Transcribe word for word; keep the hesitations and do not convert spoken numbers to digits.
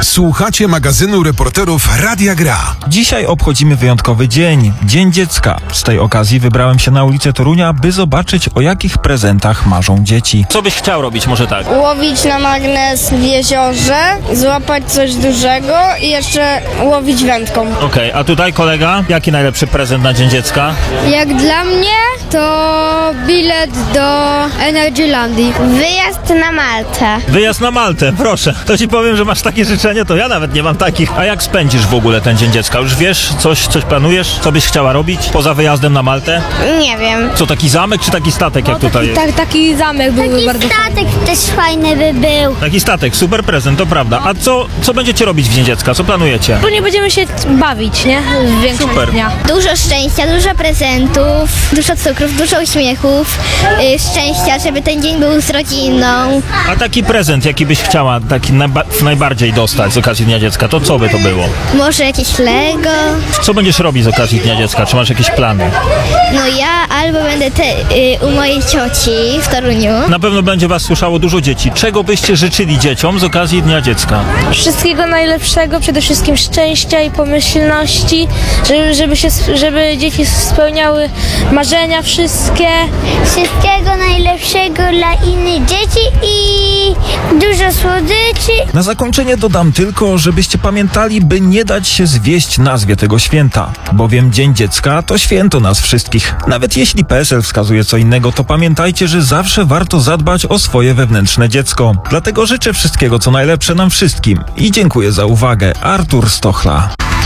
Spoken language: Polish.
Słuchacie magazynu reporterów Radia Gra. Dzisiaj obchodzimy wyjątkowy dzień, Dzień Dziecka. Z tej okazji wybrałem się na ulicę Torunia, by zobaczyć, o jakich prezentach marzą dzieci. Co byś chciał robić, może tak? Łowić na magnes w jeziorze, złapać coś dużego i jeszcze łowić wędką. Okej, okay, a tutaj kolega? Jaki najlepszy prezent na Dzień Dziecka? Jak dla mnie, to bilet do Energylandii. Wyjazd na Maltę. Wyjazd na Maltę, proszę. To ci powiem, że masz takie życzenie, to ja nawet nie mam takich. A jak spędzisz w ogóle ten Dzień Dziecka? Już wiesz, coś, coś planujesz? Co byś chciała robić poza wyjazdem na Maltę? Nie wiem. Co, taki zamek czy taki statek, jak tutaj jest? Tak, taki zamek byłby Taki bardzo statek fajny. też fajny by był. Taki statek, super prezent, to prawda. A co, co będziecie robić w Dzień Dziecka? Co planujecie? Bo nie będziemy się bawić, nie? W większość Super. dnia. Dużo szczęścia, dużo prezentów, dużo cukrów, dużo uśmiechów, yy, szczęścia, żeby ten dzień był z rodziną. A taki prezent, jaki byś chciała taki najba- najbardziej dostać z okazji Dnia Dziecka, to co by to było? Może jakieś Lego. Co będziesz robić z okazji Dnia Dziecka? Czy masz jakieś plany? No ja albo będę te, yy, u mojej cioci w Toruniu. Na pewno będzie was słuchało dużo dzieci. Czego byście życzyli dzieciom z okazji Dnia Dziecka? Wszystkiego najlepszego, przede wszystkim szczęścia i pomyślności, żeby, żeby, się, żeby dzieci spełniały marzenia wszystkie. Wszystkiego najlepszego dla innych dzieci i dużo słodyczy. Na zakończenie dodam tylko, żebyście pamiętali, by nie dać się zwieść nazwie tego święta. Bowiem Dzień Dziecka to święto nas wszystkich. Nawet jeśli P S L wskazuje co innego, to pamiętajcie, że zawsze warto zadbać o swoje wewnętrzne dziecko. Dlatego życzę wszystkiego co najlepsze nam wszystkim i dziękuję za uwagę. Artur Stochla.